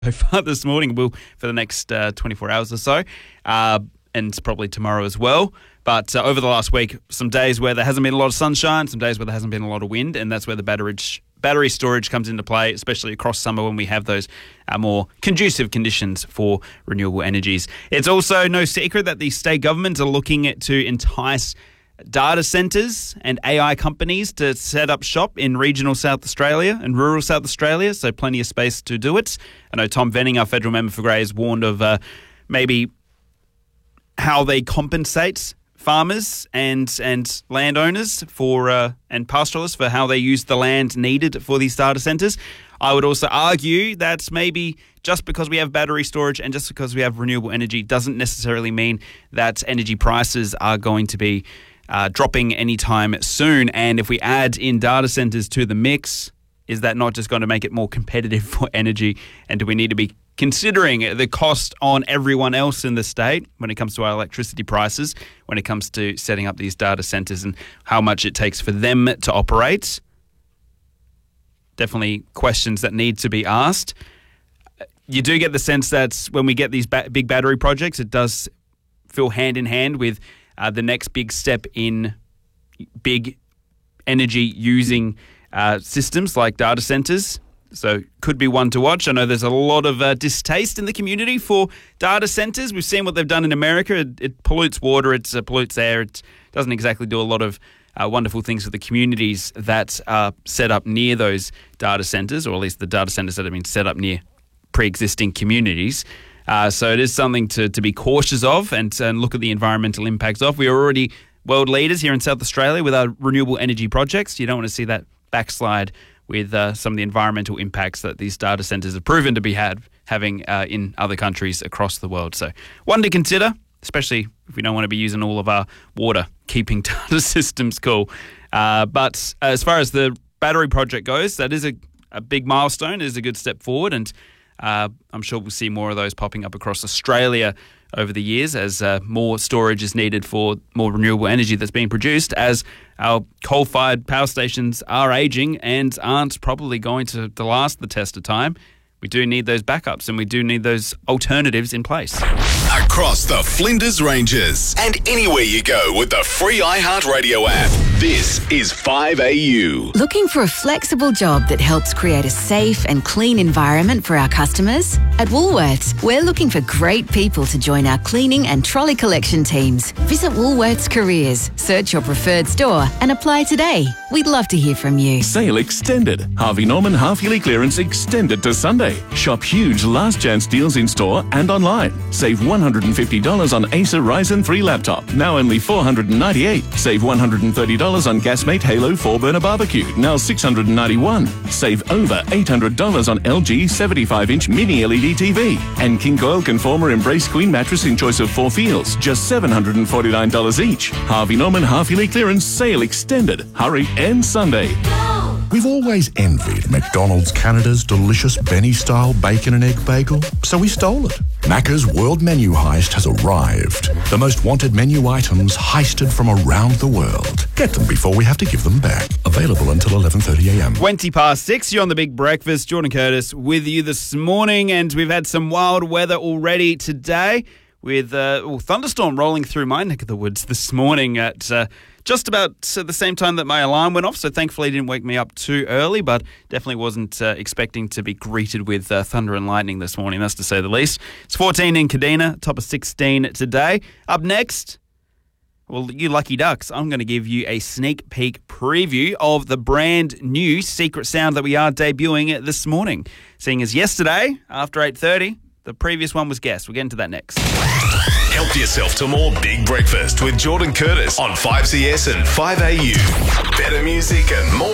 so far this morning. Will for the next 24 hours or so, and probably tomorrow as well. But over the last week, some days where there hasn't been a lot of sunshine, some days where there hasn't been a lot of wind, and that's where the battery storage comes into play, especially across summer when we have those more conducive conditions for renewable energies. It's also no secret that the state governments are looking to entice data centres and AI companies to set up shop in regional South Australia and rural South Australia, so plenty of space to do it. I know Tom Venning, our federal member for Grey, has warned of maybe how they compensate farmers and landowners and pastoralists for how they use the land needed for these data centres. I would also argue that maybe just because we have battery storage and just because we have renewable energy doesn't necessarily mean that energy prices are going to be dropping anytime soon. And if we add in data centres to the mix, is that not just going to make it more competitive for energy? And do we need to be considering the cost on everyone else in the state when it comes to our electricity prices, when it comes to setting up these data centres and how much it takes for them to operate? Definitely questions that need to be asked. You do get the sense that when we get these big battery projects, it does feel hand in hand with the next big step in big energy using systems like data centres. So could be one to watch. I know there's a lot of distaste in the community for data centres. We've seen what they've done in America. It pollutes water, it pollutes air. It doesn't exactly do a lot of wonderful things for the communities that are set up near those data centres, or at least the data centres that have been set up near pre-existing communities. So it is something to be cautious of and look at the environmental impacts of. We are already world leaders here in South Australia with our renewable energy projects. You don't want to see that backslide with some of the environmental impacts that these data centres have proven to be having in other countries across the world. So one to consider, especially if we don't want to be using all of our water, keeping data systems cool. But as far as the battery project goes, that is a big milestone. It is a good step forward, and I'm sure we'll see more of those popping up across Australia over the years as more storage is needed for more renewable energy that's being produced, as our coal-fired power stations are ageing and aren't probably going to last the test of time. We do need those backups and we do need those alternatives in place. Across the Flinders Ranges and anywhere you go with the free iHeartRadio app. This is 5AU. Looking for a flexible job that helps create a safe and clean environment for our customers? At Woolworths, we're looking for great people to join our cleaning and trolley collection teams. Visit Woolworths Careers, search your preferred store and apply today. We'd love to hear from you. Sale extended. Harvey Norman half-yearly clearance extended to Sunday. Shop huge last chance deals in store and online. Save $150 on Acer Ryzen 3 laptop, now only $498. Save $130 on Gasmate Halo 4-burner barbecue, now $691. Save over $800 on LG 75-inch mini LED TV. And King Coil Conformer Embrace Queen mattress in choice of 4 feels, just $749 each. Harvey Norman half-yearly clearance sale extended. Hurry, end Sunday. We've always envied McDonald's Canada's delicious Benny-style bacon and egg bagel, so we stole it. Macca's World Menu Heist has arrived. The most wanted menu items heisted from around the world. Get them before we have to give them back. Available until 11:30 a.m. 6:20, you're on The Big Breakfast. Jordan Curtis with you this morning, and we've had some wild weather already today with thunderstorm rolling through my neck of the woods this morning at just about the same time that my alarm went off, so thankfully it didn't wake me up too early, but definitely wasn't expecting to be greeted with thunder and lightning this morning, that's to say the least. It's 14 in Kadina, top of 16 today. Up next, well, you lucky ducks, I'm going to give you a sneak peek preview of the brand new secret sound that we are debuting this morning. Seeing as yesterday, after 8:30, the previous one was guessed. We'll get into that next. Help yourself to more Big Breakfast with Jordan Curtis on 5CS and 5AU. Better music and more